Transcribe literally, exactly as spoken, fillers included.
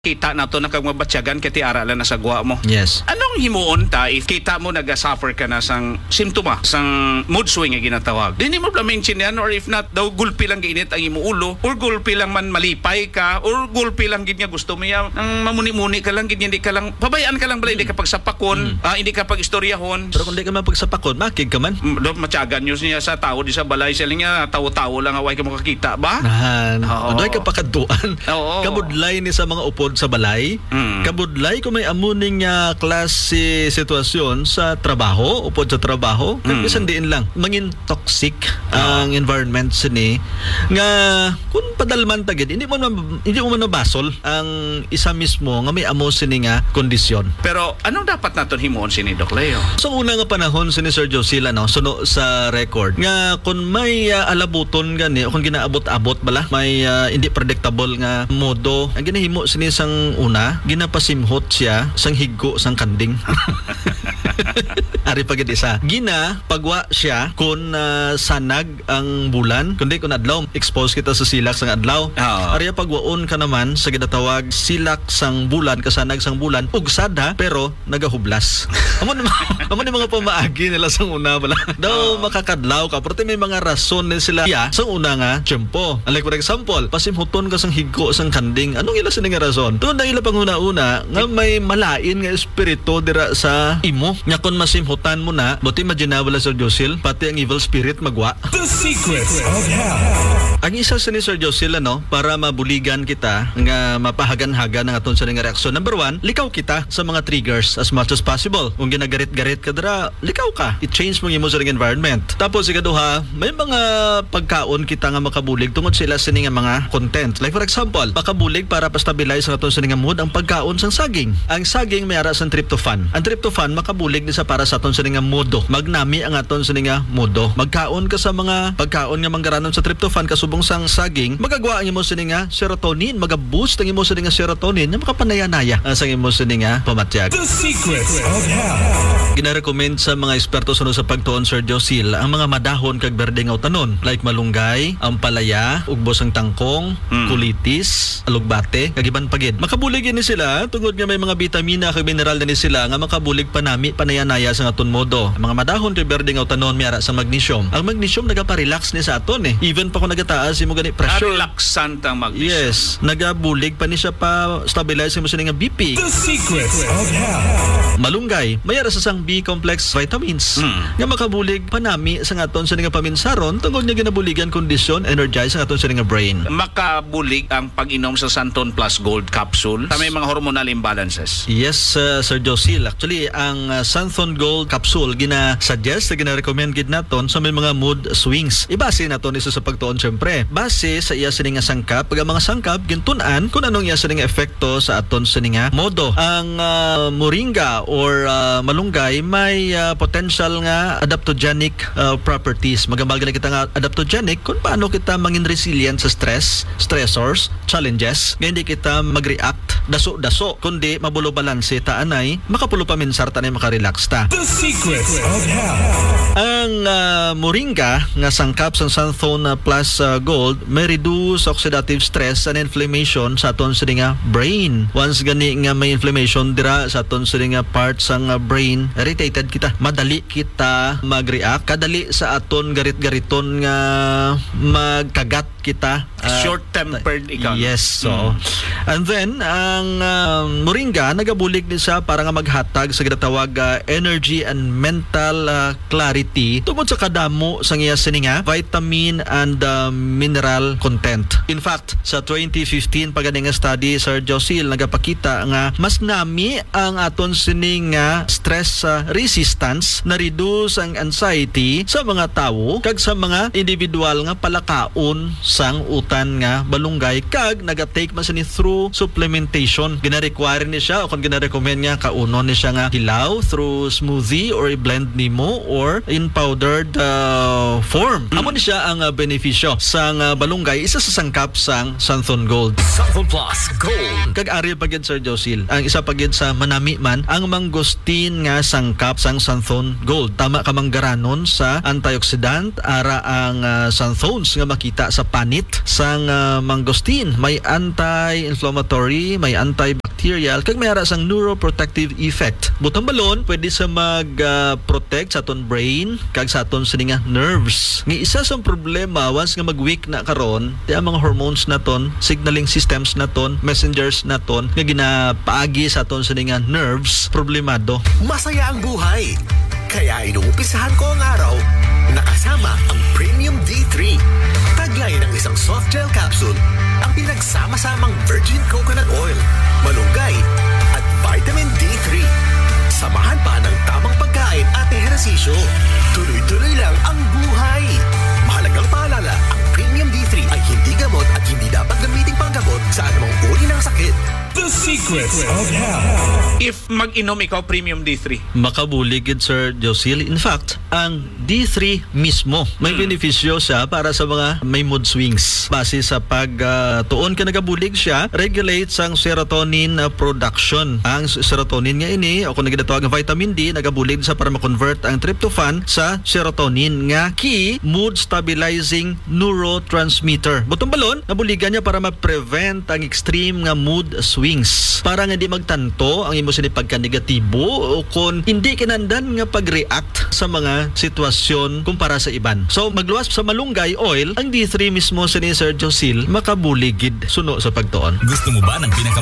Kita na to na kag mabatsyagan kay ti ara lang na sa gwa mo. Yes. Anong himuon ta if kita mo naga-suffer ka na sang simptoma, sang mood swing nga ginatawag? Dili mo bla mention yan, or if not daw gulpi lang giinit ang imo ulo, or gulpi lang man malipay ka, or gulpi lang gid nga gusto mo ya ang mamuni-muni ka lang gid, hindi ka lang pabayaan ka lang bala, hindi ka pagsapakon, mm. ah, hindi ka pagistoryahon. Pero kung di ka man pagsapakon, makig ka man. Mm, do matyagan news niya sa tao di sa balay sila niya tawo-tawo lang away ka makakita ba? Nahan. Oo. Doy ka pakaduan. Oo. Kabudlay ni sa mga upod sa balay. Mm. Kabudlay kung may amuning uh, klase sitwasyon sa trabaho, upod sa trabaho, mm. bisan diin lang mangin toxic oh. ang environment sini nga kung padalman tagid hindi mo man, hindi mo man nabasol ang isa mismo nga may amo sini nga kondisyon. Pero anong dapat naton himuon sini Doc Leo? Sa una nga panahon sini Sir Josila no, suno sa record nga kung may uh, alabuton gani o kung ginaabot-abot bala may uh, hindi predictable nga modo ang ginahimo sini sang una ginapasimhot siya sang higgo sang kanding. Ari pagid isa gina pagwa siya kung uh, sanag ang bulan kundi kung adlaw expose kita sa silak sang adlaw. Oh. Ari pagwaon ka naman sa ginatawag silak sang bulan kasanag sang bulan ugsad ha pero nagahublas. Amo ni amo ni mga pamaagi nila sang una bala daw oh. makakadlaw ka pero may mga rason din sila ya sang una nga tiyempo. Like for example pasimhuton ka sang higgo sang kanding anong ila sini nga rason tungod na ila panguna-una nga may malain nga espiritu dira sa imo nya kon masimhutan mo na buti imaginable Sir Josil pati ang evil spirit magwa. The Secrets of Hell. Ang isa sa ni Sir Josil ano para mabuligan kita nga mapahagan-hagan ang aton sa nga reaksyon. Number one, likaw kita sa mga triggers as much as possible. Kung ginagarit-garit ka dira, likaw ka. I-change mo yung sa environment. Tapos ikaduha, may mga pagkaon kita nga makabulig tungod sila sa nga mga content. Like for example, makabulig para pa-stabilize ang aton sa nga mood ang pagkaon sang saging. Ang saging may ara sang tryptophan. Ang tryptophan makabulig ni sa para sa aton sa nga modo. Magnami ang aton sa nga modo. Magkaon ka sa mga pagkaon nga manggaranon sa tryptophan kasubong sang saging, magagwa ang imo sa nga serotonin, maga-boost ang imo sa nga serotonin nga makapanaya-naya ang sa imo sa nga pamatyag. The Secrets of Hell. Gina-recommend sa mga eksperto sa sa pagtuon Sir Josil ang mga madahon kag berde nga utanon like malunggay, ampalaya, ugbos ang tangkong, mm. kulitis, alugbate, kag iban pagid. Makabulig ni sila tungod nga may mga bitamina kag mineral ni sila nga makabulig panami panaya-naya sa aton modo. Ang mga madahon kag berde nga utanon may ara sa magnesium. Ang magnesium nagapa-relax ni sa aton eh. Even pa kung nagataas imo gani pressure. Relaxant ang magnesium. Yes, nagabulig pa ni siya pa stabilize mo sa nga B P. The Secrets of Hell. Malunggay, may ara sa sang B-complex vitamins mm. nga makabulig panami sa aton sa nga paminsaron tungod nga ginabuligan kondisyon energize ang aton sa nga brain. Makabulig ang pag-inom sa Santon Plus Gold capsule sa may mga hormonal imbalances. Yes, uh, Sir Josil. Actually, ang uh, Santon Gold capsule gina-suggest, gina-recommend gid naton sa may mga mood swings. Ibase naton isa sa pagtuon syempre. Base sa iya sa nga sangkap, pag ang mga sangkap gintun-an kung anong iya sa nga epekto sa aton sa nga modo. Ang uh, moringa or uh, malunggay may uh, potential nga adaptogenic uh, properties. Magambal na kita nga adaptogenic kung paano kita mangin resilient sa stress, stressors, challenges. Nga hindi kita mag-react daso-daso kundi mabulo balanse ta anay makapulo pa minsar tanay makarelax ta. The Secrets of Hell. Ang uh, moringa nga sangkap sa Santon uh, Plus uh, Gold may reduce oxidative stress and inflammation sa aton sa nga brain. Once gani nga may inflammation dira sa aton sa nga parts sang uh, brain, irritated kita, madali kita mag-react, kadali sa aton garit-gariton nga magkagat kita. Uh, Short-tempered ikaw. Yes, so. Mm. And then, ang uh, moringa, nagabulig din siya para nga maghatag sa ginatawag uh, energy and mental uh, clarity tungod sa kadamo sa iya sininga vitamin and uh, mineral content. In fact, sa twenty fifteen pagani nga study Sir Josil nagapakita nga mas nami ang aton sininga stress uh, resistance na reduce ang anxiety sa mga tawo kag sa mga individual nga palakaon sang utan nga balunggay kag naga-take man sini through supplementation. Gina-require ni siya o kung gina-recommend niya kaunon ni siya nga hilaw through smoothie or i-blend nimo or in powdered uh, form. Mm. Amo ni siya ang uh, benepisyo sang uh, balunggay isa sa sangkap sang Santon Gold. Santon Plus Gold. Kag ari pagid Sir Josil. Ang isa pagid sa manami man ang mangosteen nga sangkap sang Santon Gold. Tama ka manggaranon sa antioxidant ara ang uh, Santhons nga makita sa panit sa sang ah, mangosteen. May anti-inflammatory, may antibacterial, kag may ara sang neuroprotective effect. Butang balon, pwede sa mag-protect sa aton brain, kag sa aton sininga nerves. Nga isa sa problema, once nga mag-weak na karon, di ang mga hormones naton, signaling systems naton, messengers naton, nga ginapaagi sa aton sininga nerves, problemado. Masaya ang buhay. Kaya inuumpisahan ko ang araw nakasama ang Premium D three. Taglay ng isang soft gel capsule, ang pinagsama-samang virgin coconut oil, malunggay at vitamin D three. Samahan pa ng tamang pagkain at ehersisyo. Tuloy-tuloy lang ang buhay. Mahalagang paalala, ang Premium D three ay hindi gamot at hindi dapat gamiting panggamot sa anumang uri ng sakit. The secrets of health. If mag-inom ikaw premium D three, Makabuligid, Sir Josil. In fact, ang D three mismo may benepisyo siya para sa mga may mood swings. Base sa pag uh, tuon ka nagabulig siya, regulates ang serotonin uh, production. Ang serotonin nga ini, o kung naginatawag ng vitamin D, nagabulig sa para ma-convert ang tryptophan sa serotonin nga key mood stabilizing neurotransmitter. Butong balon, nabuligan niya para ma-prevent ang extreme nga mood swings. Para nga di magtanto ang imo sini pagka-negatibo o kung hindi kinandan nga pag-react sa mga sitwasyon kumpara sa iban. So magluwas sa malunggay oil, ang D three mismo sa ni Sir Josil makabuligid suno sa pagtuon. Gusto mo ba ng pinaka